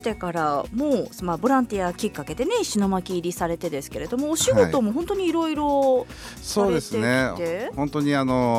てからもう、ボランティアきっかけでね石巻入りされてですけれども、お仕事も本当にいろいろされてきて、 そうですね、本当に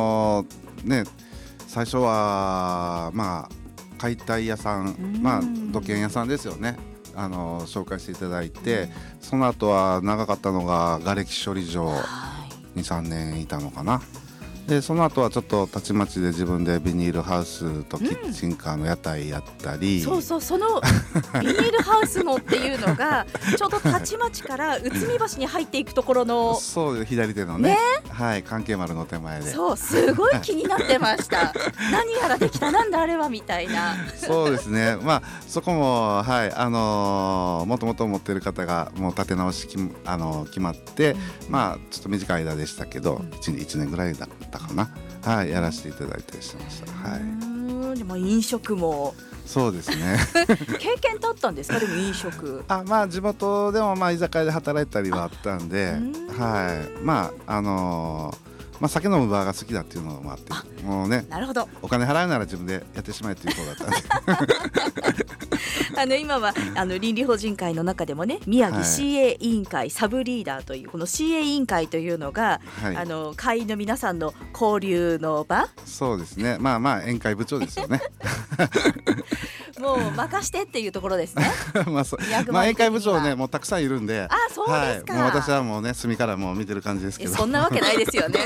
最初は解体屋さん、土建屋さんですよね、紹介していただいて、その後は長かったのが瓦礫処理場、2、3年いたのかな。でその後はちょっとたちまちで自分でビニールハウスとキッチンカーの屋台やったり、 そのビニールハウスのっていうのがちょうどたちまちから内海橋に入っていくところのそう左手のね、関係丸の手前で、 そうすごい気になってました何やらできた、なんだあれはみたいなそうですね、そこももともと持ってる方がもう立て直し決まって、ちょっと短い間でしたけど、1年ぐらいだったかな、やらせていただいたりしてました。 でも飲食もそうですね経験だったんですか？でも飲食地元でも居酒屋で働いたりはあったんで、酒飲むバーが好きだっていうのもあって、もうね、 なるほど、 お金払うなら自分でやってしまえっていう方だったんで今は倫理法人会の中でもね、宮城 CA 委員会サブリーダーというこの CA 委員会というのが、会員の皆さんの交流の場。 そうですね、宴会部長ですよねもう任してっていうところですね宴会部長ね、もうたくさんいるんで、 そうですか、 もう私はもうね隅からもう見てる感じですけど、 そんなわけないですよね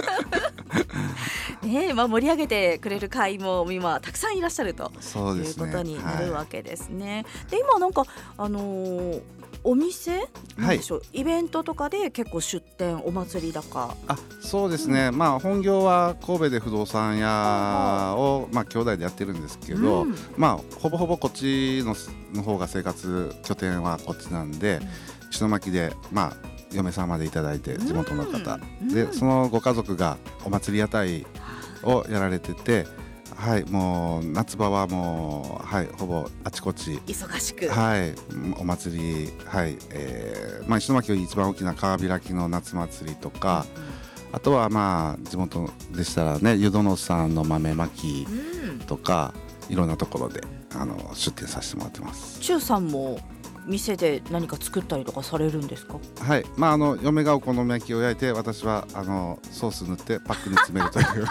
盛り上げてくれる会も今たくさんいらっしゃるということになるわけですね。で今お店なんでしょう、イベントとかで結構出店、お祭りだか。 そうですね、本業は神戸で不動産屋を兄弟でやってるんですけど、ほぼほぼこっちの方が生活拠点はこっちなんで、石巻で嫁さんまでいただいて、地元の方でそのご家族がお祭り屋台をやられてて、もう夏場はもう、ほぼあちこち忙しく、 お祭り、石巻より一番大きな川開きの夏祭りとか、あとは地元でしたらね、湯殿さんの豆まきとか、いろんなところで出店させてもらってます。 中さんも店で何か作ったりとかされるんですか？ 嫁がお好み焼きを焼いて、私はソース塗ってパックに詰めるという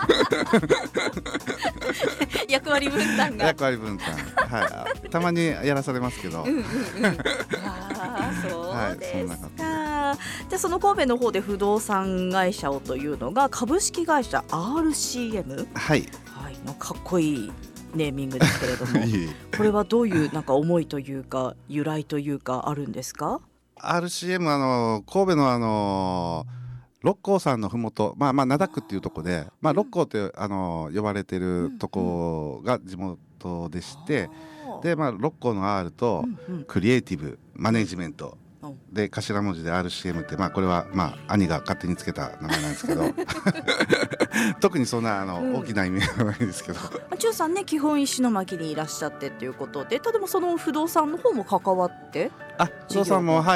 役割分担がたまにやらされますけど、 そうですか。でその神戸の方で不動産会社をというのが株式会社 RCM、かっこいいネーミングですけれどもこれはどういう思いというか由来というかあるんですか？ RCM 神戸の六甲山のふもと、灘区っていうところで、六甲って呼ばれてるとこが地元でして、で六甲の R とクリエイティブマネジメントで頭文字で RCM って、これは兄が勝手につけた名前なんですけど特にそんな大きな意味はないですけど、 中さんね、基本石巻にいらっしゃってということで、でもその不動産の方も関わって不動産も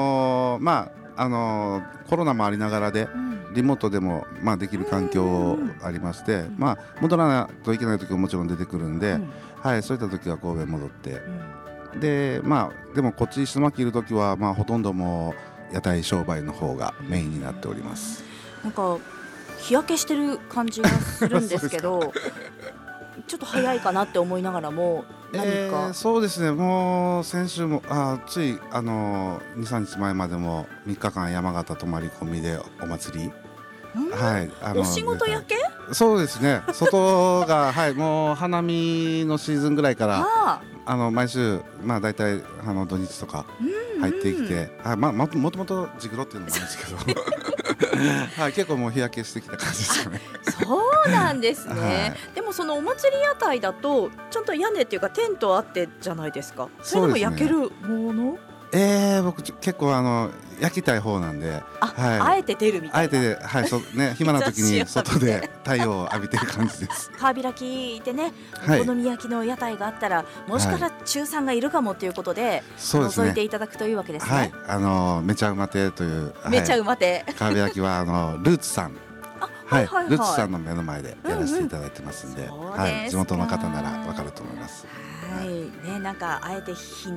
コロナもありながらで、リモートでもできる環境ありまして、戻らないといけない時ももちろん出てくるんで、そういった時は神戸に戻って、でもこっち石巻いる時はほとんどもう屋台商売の方がメインになっております。 日焼けしてる感じがするんですけどちょっと早いかなって思いながらも何か、 そうですね、もう先週もつい2、3日前までも3日間山形泊まり込みでお祭り、 お仕事焼け？ そうですね、外がもう花見のシーズンぐらいから毎週だいたい土日とか入ってきて、もともとジグロっていうのもあるんですけど結構もう日焼けしてきた感じですよねそうなんですね、でもそのお祭り屋台だとちゃんと屋根っていうかテントあってじゃないですか。それでも焼けるもの？ 僕結構焼きたい方なんで、 あえて出るみたいな、 あえて暇な時に外で太陽を浴びてる感じです。 川開きでね、お好み焼きの屋台があったら、もしかしたら中さんがいるかもということで、覗いていただくというわけですね。 めちゃうま亭という、 めちゃうま亭川開きはルーツさん、 はいはい、ルツさんの目の前でやらせていただいてますんで、はい、地元の方ならわかると思います。 はいね、なんかあえて日